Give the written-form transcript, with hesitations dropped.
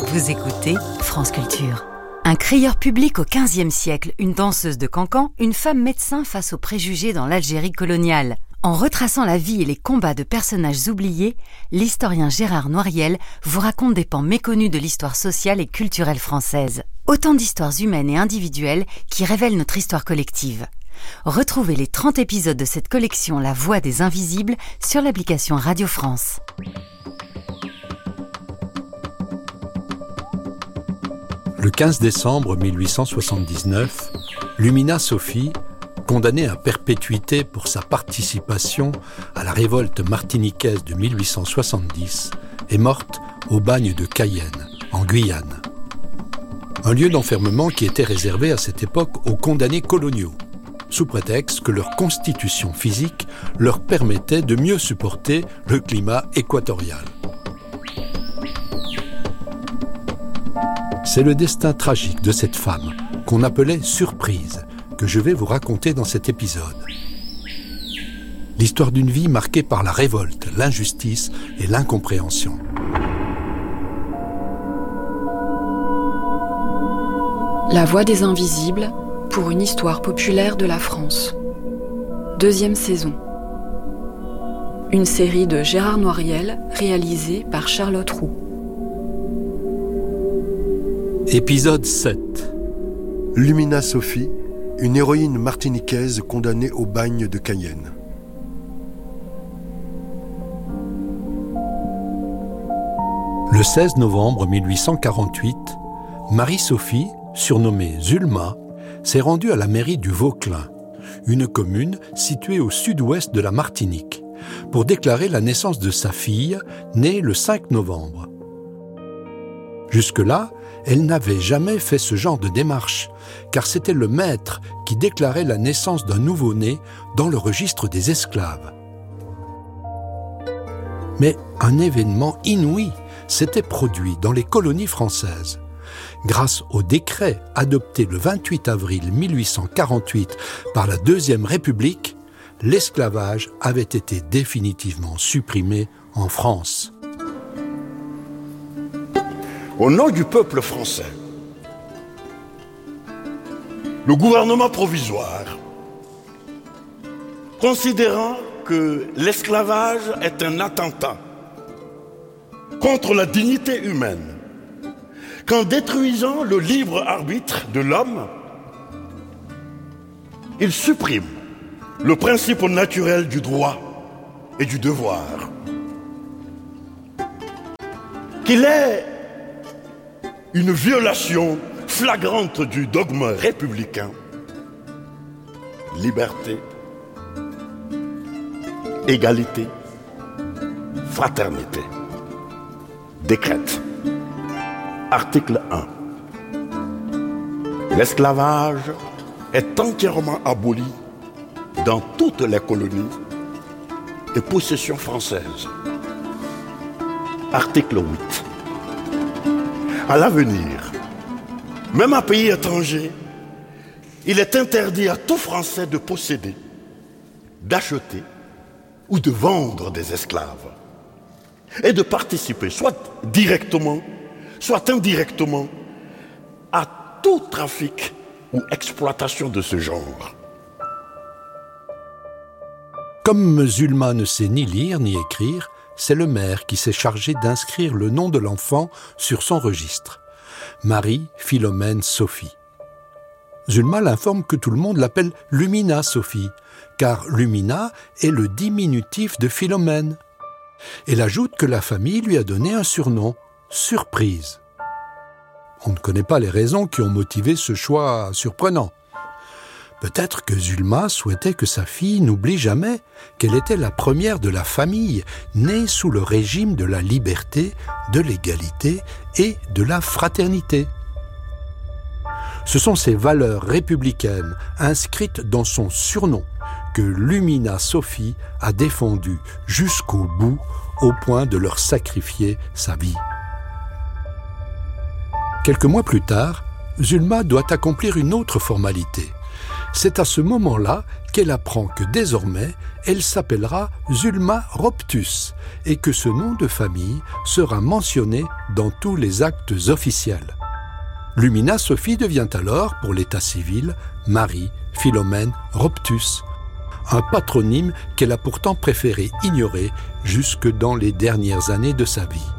Vous écoutez France Culture. Un crieur public au XVe siècle, une danseuse de cancan, une femme médecin face aux préjugés dans l'Algérie coloniale. En retraçant la vie et les combats de personnages oubliés, l'historien Gérard Noiriel vous raconte des pans méconnus de l'histoire sociale et culturelle française. Autant d'histoires humaines et individuelles qui révèlent notre histoire collective. Retrouvez les 30 épisodes de cette collection La Voix des Invisibles sur l'application Radio France. Le 15 décembre 1879, Lumina Sophie, condamnée à perpétuité pour sa participation à la révolte martiniquaise de 1870, est morte au bagne de Cayenne, en Guyane. Un lieu d'enfermement qui était réservé à cette époque aux condamnés coloniaux, sous prétexte que leur constitution physique leur permettait de mieux supporter le climat équatorial. C'est le destin tragique de cette femme, qu'on appelait Surprise, que je vais vous raconter dans cet épisode. L'histoire d'une vie marquée par la révolte, l'injustice et l'incompréhension. La Voix des Invisibles pour une histoire populaire de la France. 2e saison. Une série de Gérard Noiriel réalisée par Charlotte Roux. Épisode 7. Lumina Sophie, une héroïne martiniquaise condamnée au bagne de Cayenne. Le 16 novembre 1848, Marie-Sophie, surnommée Zulma, s'est rendue à la mairie du Vauclin, une commune située au sud-ouest de la Martinique, pour déclarer la naissance de sa fille, née le 5 novembre. Jusque-là, elle n'avait jamais fait ce genre de démarche, car c'était le maître qui déclarait la naissance d'un nouveau-né dans le registre des esclaves. Mais un événement inouï s'était produit dans les colonies françaises. Grâce au décret adopté le 28 avril 1848 par la Deuxième République, l'esclavage avait été définitivement supprimé en France. Au nom du peuple français, le gouvernement provisoire, considérant que l'esclavage est un attentat contre la dignité humaine, qu'en détruisant le libre arbitre de l'homme, il supprime le principe naturel du droit et du devoir, qu'il est une violation flagrante du dogme républicain, liberté, égalité, fraternité. Décrète. Article 1. L'esclavage est entièrement aboli dans toutes les colonies et possessions françaises. Article 8. À l'avenir, même en pays étranger, il est interdit à tout Français de posséder, d'acheter ou de vendre des esclaves et de participer, soit directement, soit indirectement, à tout trafic ou exploitation de ce genre. Comme Zulma ne sait ni lire ni écrire, c'est le maire qui s'est chargé d'inscrire le nom de l'enfant sur son registre. Marie-Philomène Sophie. Zulma l'informe que tout le monde l'appelle Lumina Sophie, car Lumina est le diminutif de Philomène. Elle ajoute que la famille lui a donné un surnom, Surprise. On ne connaît pas les raisons qui ont motivé ce choix surprenant. Peut-être que Zulma souhaitait que sa fille n'oublie jamais qu'elle était la première de la famille, née sous le régime de la liberté, de l'égalité et de la fraternité. Ce sont ces valeurs républicaines inscrites dans son surnom que Lumina Sophie a défendues jusqu'au bout, au point de leur sacrifier sa vie. Quelques mois plus tard, Zulma doit accomplir une autre formalité. C'est à ce moment-là qu'elle apprend que désormais, elle s'appellera Zulma Robtus et que ce nom de famille sera mentionné dans tous les actes officiels. Lumina Sophie devient alors, pour l'état civil, Marie Philomène Robtus, un patronyme qu'elle a pourtant préféré ignorer jusque dans les dernières années de sa vie.